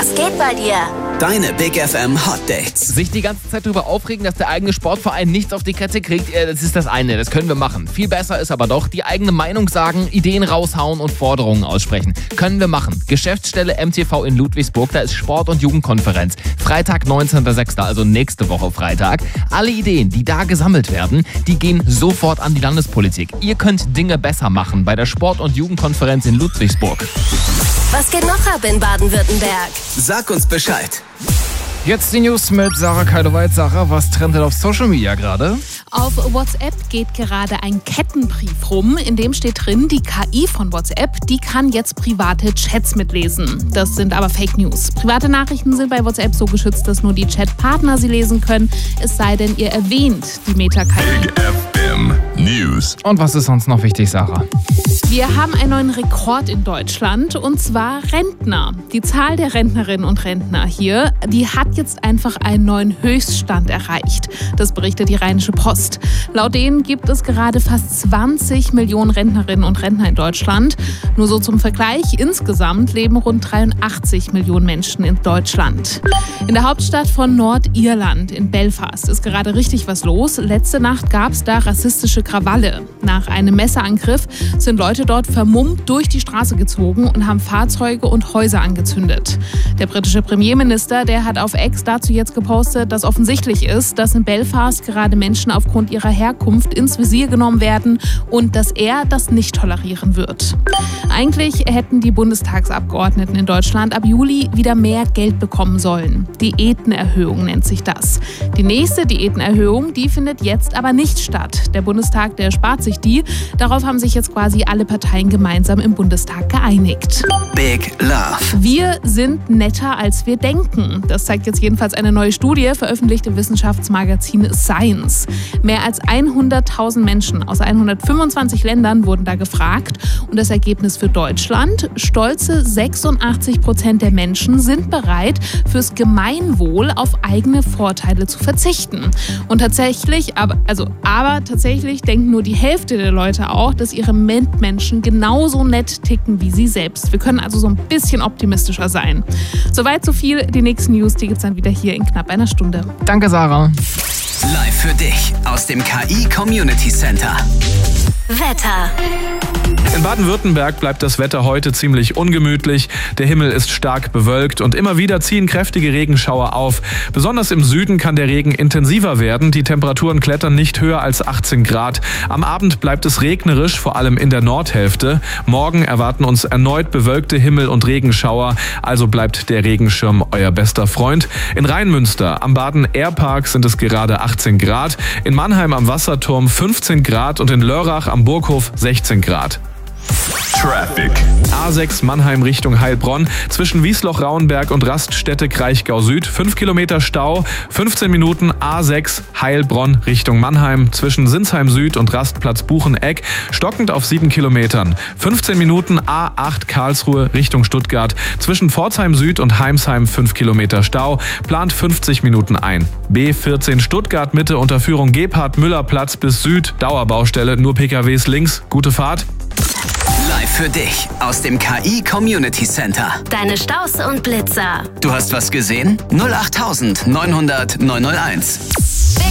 Was geht bei dir? Deine Big FM Hot Dates. Sich die ganze Zeit darüber aufregen, dass der eigene Sportverein nichts auf die Kette kriegt, das ist das eine, das können wir machen. Viel besser ist aber doch, die eigene Meinung sagen, Ideen raushauen und Forderungen aussprechen. Können wir machen. Geschäftsstelle MTV in Ludwigsburg, da ist Sport- und Jugendkonferenz. Freitag, 19.06., also nächste Woche Freitag. Alle Ideen, die da gesammelt werden, die gehen sofort an die Landespolitik. Ihr könnt Dinge besser machen bei der Sport- und Jugendkonferenz in Ludwigsburg. Was geht noch ab in Baden-Württemberg? Sag uns Bescheid. Jetzt die News mit Sarah Keidoweit. Sarah, was trendet auf Social Media gerade? Auf WhatsApp geht gerade ein Kettenbrief rum, in dem steht drin, die KI von WhatsApp, die kann jetzt private Chats mitlesen. Das sind aber Fake News. Private Nachrichten sind bei WhatsApp so geschützt, dass nur die Chatpartner sie lesen können, es sei denn, ihr erwähnt die Meta-KI. Big FM News. Und was ist sonst noch wichtig, Sarah? Wir haben einen neuen Rekord in Deutschland, und zwar Rentner. Die Zahl der Rentnerinnen und Rentner hier, die hat jetzt einfach einen neuen Höchststand erreicht. Das berichtet die Rheinische Post. Laut denen gibt es gerade fast 20 Millionen Rentnerinnen und Rentner in Deutschland. Nur so zum Vergleich, insgesamt leben rund 83 Millionen Menschen in Deutschland. In der Hauptstadt von Nordirland, in Belfast, ist gerade richtig was los. Letzte Nacht gab es da rassistische Krawalle. Nach einem Messerangriff sind Leute dort vermummt durch die Straße gezogen und haben Fahrzeuge und Häuser angezündet. Der britische Premierminister, der hat auf X dazu jetzt gepostet, dass offensichtlich ist, dass in Belfast gerade Menschen aufgrund ihrer Herkunft ins Visier genommen werden und dass er das nicht tolerieren wird. Eigentlich hätten die Bundestagsabgeordneten in Deutschland ab Juli wieder mehr Geld bekommen sollen. Diätenerhöhung nennt sich das. Die nächste Diätenerhöhung, die findet jetzt aber nicht statt. Der Bundestag, der spart sich die. Darauf haben sich jetzt quasi alle Parteien gemeinsam im Bundestag geeinigt. Big Love. Wir sind netter, als wir denken. Das zeigt jetzt jedenfalls eine neue Studie, veröffentlicht im Wissenschaftsmagazin Science. Mehr als 100.000 Menschen aus 125 Ländern wurden da gefragt. Und das Ergebnis für Deutschland: Stolze 86% der Menschen sind bereit, fürs Gemeinwohl auf eigene Vorteile zu verzichten. Und tatsächlich, aber tatsächlich denken nur die Hälfte der Leute auch, dass ihre Mitmenschen genauso nett ticken wie sie selbst. Wir können also so ein bisschen optimistischer sein. Soweit so viel. Die nächsten News, die gibt's dann wieder hier in knapp einer Stunde. Danke, Sarah. Live für dich aus dem KI Community Center. Wetter. In Baden-Württemberg bleibt das Wetter heute ziemlich ungemütlich. Der Himmel ist stark bewölkt und immer wieder ziehen kräftige Regenschauer auf. Besonders im Süden kann der Regen intensiver werden. Die Temperaturen klettern nicht höher als 18 Grad. Am Abend bleibt es regnerisch, vor allem in der Nordhälfte. Morgen erwarten uns erneut bewölkte Himmel- und Regenschauer. Also bleibt der Regenschirm euer bester Freund. In Rheinmünster am Baden-Airpark sind es gerade 18 Grad. In Mannheim am Wasserturm 15 Grad und in Lörrach am Burghof 16 Grad. Traffic. A6 Mannheim Richtung Heilbronn. Zwischen Wiesloch-Rauenberg und Raststätte Kraichgau Süd 5 Kilometer Stau. 15 Minuten A6 Heilbronn Richtung Mannheim. Zwischen Sinsheim Süd und Rastplatz Bucheneck stockend auf 7 Kilometern. 15 Minuten A8 Karlsruhe Richtung Stuttgart. Zwischen Pforzheim Süd und Heimsheim 5 Kilometer Stau. Plant 50 Minuten ein. B14 Stuttgart Mitte unter Führung Gebhard-Müller-Platz bis Süd. Dauerbaustelle, nur PKWs links. Gute Fahrt. Live für dich aus dem KI Community Center. Deine Staus und Blitzer. Du hast was gesehen? 08900 901.